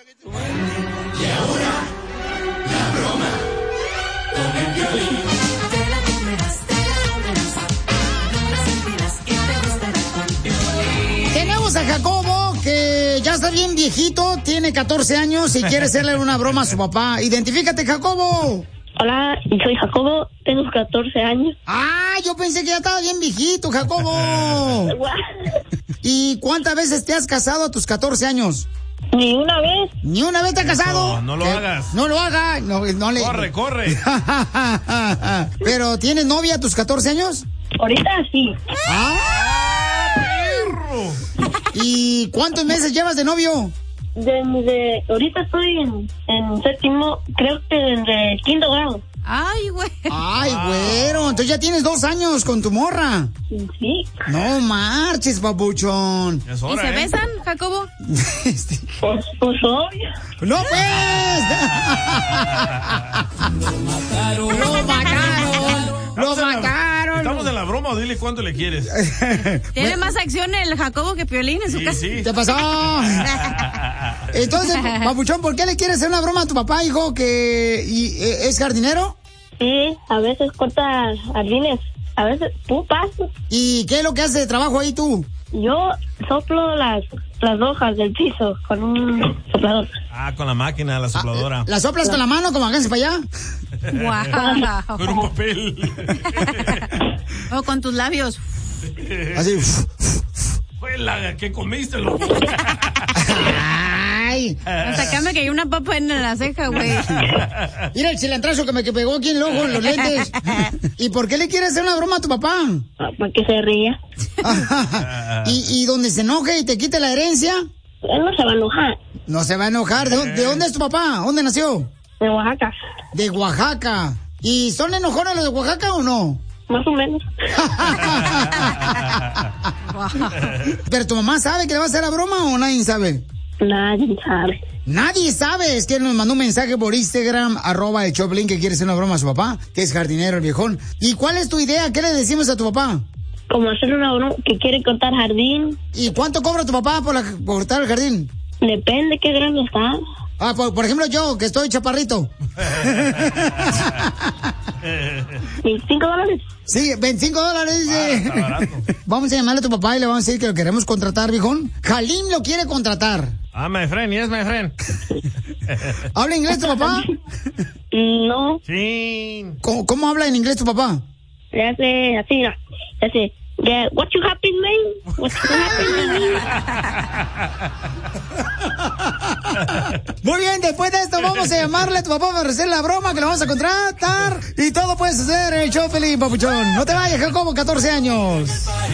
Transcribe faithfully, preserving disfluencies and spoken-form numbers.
Y ahora, la broma con el Piolín. Te la comerás, te la comerás, no la sentirás y te gustará con Piolín. Tenemos a Jacobo, que ya está bien viejito, tiene catorce años y quiere hacerle una broma a su papá. Identifícate, Jacobo. Hola, soy Jacobo, tengo catorce años. Ah, yo pensé que ya estaba bien viejito, Jacobo. ¿Y cuántas veces te has casado a tus catorce años? Ni una vez. ¿Ni una vez te has casado? No, no lo ¿Qué? hagas. No lo hagas. No, no le... Corre, corre. ¿Pero tienes novia a tus catorce años? Ahorita sí. ¡Ah, perro! ¿Y cuántos meses llevas de novio? Desde, ahorita estoy en, en séptimo, creo que desde quinto grado. Ay, güey. Ay, güero, entonces ya tienes dos años con tu morra. Sí. No marches, papuchón. ¿Y se ¿eh? besan, Jacobo? Pues, pues obvio. ¡No, pues! Lo mataron. ¡Lo mataron! ¡Lo mataron! ¿Estamos en la broma o dile cuánto le quieres? Tiene más acción el Jacobo que Piolín en su Sí, casa. sí. ¿Qué pasó? Entonces, papuchón, ¿por qué le quieres hacer una broma a tu papá, hijo, que y, eh, es jardinero? Sí, a veces corta jardines, a veces pupas. ¿Y qué es lo que hace de trabajo ahí tú? Yo soplo las, las hojas del piso con un soplador. Ah, con la máquina, la sopladora. ¿La soplas con la mano como háganse para allá? Wow. Con un papel. O con tus labios. Así. Juela, ¿qué comiste, loco? Ay. Hasta acá me cayó una papa en la ceja, güey. Mira el cilantrazo que me que pegó aquí en el ojo, en los lentes. ¿Y por qué le quieres hacer una broma a tu papá? Para que se ría. ¿Y, y donde se enoje y te quite la herencia? Él no se va a enojar. No se va a enojar. ¿De, dónde- de dónde es tu papá? ¿Dónde nació? De Oaxaca. De Oaxaca. ¿Y son enojones los de Oaxaca o no? Más o menos. ¿Pero tu mamá sabe que le va a hacer la broma o nadie sabe? Nadie sabe. Nadie sabe. Es que él nos mandó un mensaje por Instagram, arroba el Choplin, que quiere hacer una broma a su papá, que es jardinero el viejón. ¿Y cuál es tu idea? ¿Qué le decimos a tu papá? Como hacer una broma que quiere cortar jardín. ¿Y cuánto cobra tu papá por, la, por cortar el jardín? Depende qué grande está. Ah, por, por ejemplo yo, que estoy chaparrito. ¿veinticinco dólares? Sí, veinticinco dólares, dice. Ah, Vamos a llamarle a tu papá y le vamos a decir que lo queremos contratar, viejón. Jalim lo quiere contratar. Ah, my friend, yes, my friend. ¿Habla inglés tu papá? No. Sí. ¿Cómo, cómo habla en inglés tu papá? Le hace así, ¿no? Le hace, yeah, what you happen, man? What you happen, man? Muy bien, después de esto vamos a llamarle a tu papá para hacer la broma que lo vamos a contratar. Y todo puedes hacer en el show, Felipe Papuchón. No te vayas, Jacobo, catorce años.